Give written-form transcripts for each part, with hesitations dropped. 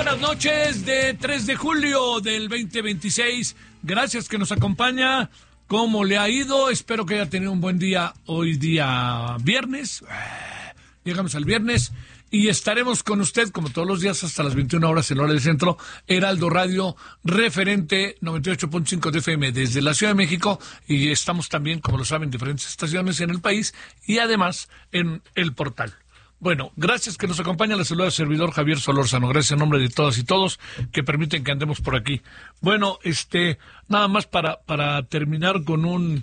buenas noches de 3 de julio del 2026. Gracias que nos acompaña. ¿Cómo le ha ido? Espero que haya tenido un buen día hoy día viernes. Llegamos al viernes y estaremos con usted como todos los días hasta las 21 horas en hora del centro. Heraldo Radio, referente 98.5 de FM desde la Ciudad de México, y estamos también, como lo saben, en diferentes estaciones en el país y además en el portal. Bueno, gracias que nos acompaña. La saluda el servidor Javier Solórzano. Gracias en nombre de todas y todos que permiten que andemos por aquí. Bueno, nada más para terminar con un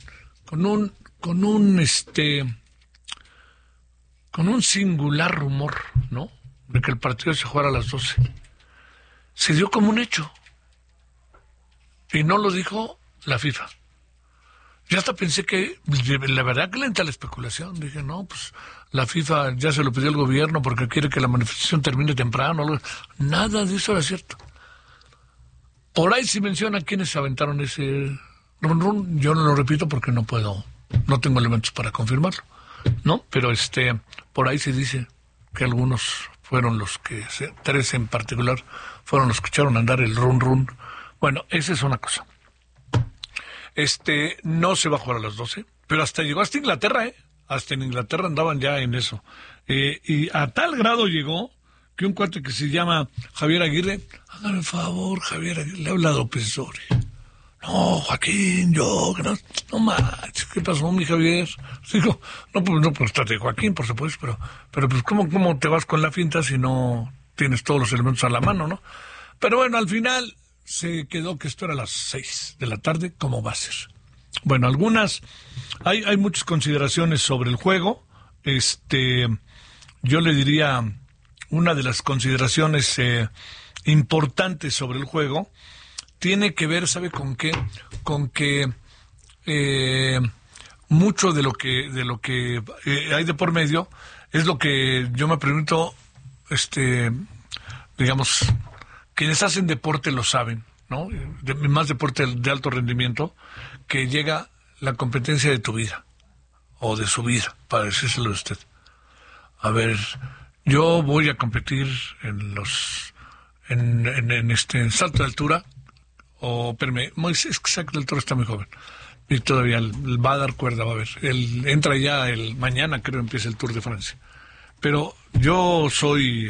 singular rumor, ¿no? De que el partido se jugara a las 12. Se dio como un hecho. Y no lo dijo la FIFA. Yo hasta pensé que, la verdad que le entra la especulación. Dije, no, pues la FIFA ya se lo pidió al gobierno porque quiere que la manifestación termine temprano. Nada de eso era cierto. Por ahí se menciona quiénes aventaron ese run. Yo no lo repito porque no tengo elementos para confirmarlo, ¿no? Pero por ahí se dice que algunos fueron los que, 3 en particular, fueron los que echaron a andar el run. Bueno, esa es una cosa. No se va a jugar a las 12, pero llegó hasta Inglaterra, Hasta en Inglaterra andaban ya en eso. Y a tal grado llegó que un cuate que se llama Javier Aguirre, hágame el favor, Javier Aguirre, le ha hablado López Dóriga. No, Joaquín, no manches, ¿qué pasó, mi Javier? Digo, no, pues trate de Joaquín, por supuesto, pero pues ¿cómo te vas con la finta si no tienes todos los elementos a la mano, no? Pero bueno, al final se quedó que esto era a las 6 de la tarde, ¿cómo va a ser? Bueno, hay muchas consideraciones sobre el juego. Yo le diría, una de las consideraciones importantes sobre el juego tiene que ver, ¿sabe con qué? Con que mucho de lo que hay de por medio es lo que yo me pregunto, digamos, quienes hacen deporte lo saben, ¿no? Más deporte de alto rendimiento, que llega la competencia de tu vida, o de su vida, para decírselo a usted. A ver, yo voy a competir en salto de altura, es que salto de altura está muy joven, y todavía va a dar cuerda, va a ver. Entra ya mañana, creo, empieza el Tour de Francia. Pero yo soy,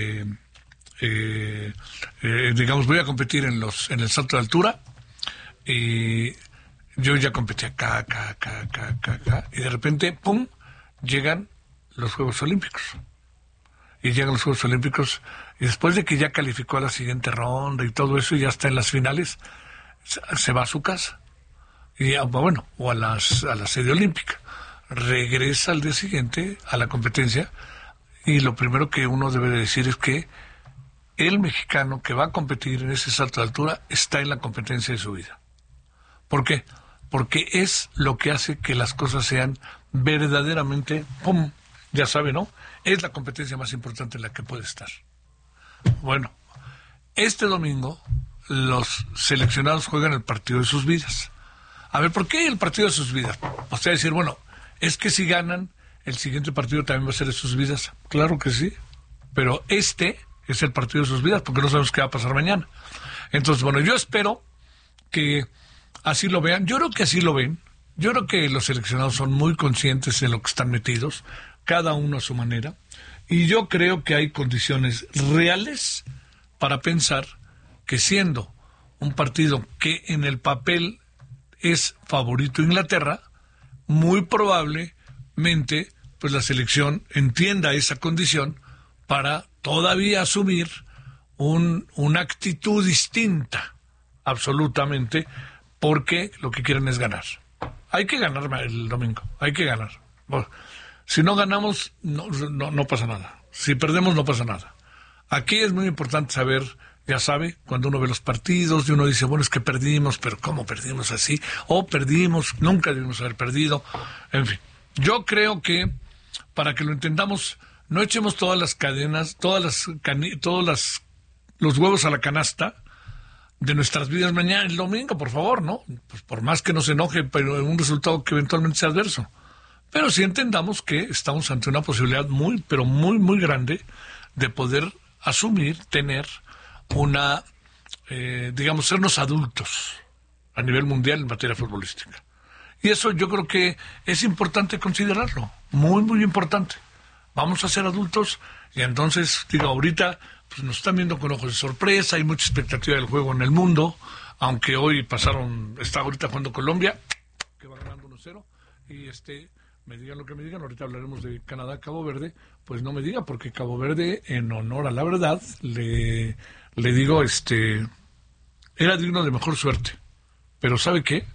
digamos, voy a competir en el salto de altura, y yo ya competí acá, y de repente, ¡pum!, llegan los Juegos Olímpicos. Y llegan los Juegos Olímpicos, y después de que ya calificó a la siguiente ronda y todo eso, y ya está en las finales, se va a su casa. O a la sede olímpica. Regresa al día siguiente a la competencia, y lo primero que uno debe de decir es que el mexicano que va a competir en ese salto de altura está en la competencia de su vida. ¿Por qué? Porque es lo que hace que las cosas sean verdaderamente, ¡pum!, ya sabe, ¿no? Es la competencia más importante en la que puede estar. Bueno, este domingo los seleccionados juegan el partido de sus vidas. A ver, ¿por qué el partido de sus vidas? O sea, decir, bueno, es que si ganan, el siguiente partido también va a ser de sus vidas. Claro que sí, pero es el partido de sus vidas, porque no sabemos qué va a pasar mañana. Entonces, bueno, yo espero que así lo vean. Yo creo que así lo ven. Yo creo que los seleccionados son muy conscientes de lo que están metidos, cada uno a su manera, y yo creo que hay condiciones reales para pensar que, siendo un partido que en el papel es favorito Inglaterra, muy probablemente pues la selección entienda esa condición para todavía asumir una actitud distinta, absolutamente, porque lo que quieren es ganar. Hay que ganar el domingo, hay que ganar. Bueno, si no ganamos, no pasa nada. Si perdemos, no pasa nada. Aquí es muy importante saber, ya sabe, cuando uno ve los partidos y uno dice, bueno, es que perdimos, pero ¿cómo perdimos así? O perdimos, nunca debimos haber perdido. En fin, yo creo que, para que lo entendamos, no echemos todas las cadenas, los huevos a la canasta de nuestras vidas mañana, el domingo, por favor, ¿no? Pues por más que nos enoje, pero un resultado que eventualmente sea adverso. Pero sí entendamos que estamos ante una posibilidad muy, pero muy, muy grande de poder asumir, tener digamos, sernos adultos a nivel mundial en materia futbolística. Y eso yo creo que es importante considerarlo, muy, muy importante. Vamos a ser adultos y entonces, digo, ahorita pues nos están viendo con ojos de sorpresa, hay mucha expectativa del juego en el mundo, aunque hoy está ahorita jugando Colombia, que va ganando 1-0, y me digan lo que me digan, ahorita hablaremos de Canadá, Cabo Verde, pues no me diga, porque Cabo Verde, en honor a la verdad, le digo, era digno de mejor suerte. Pero ¿sabe qué?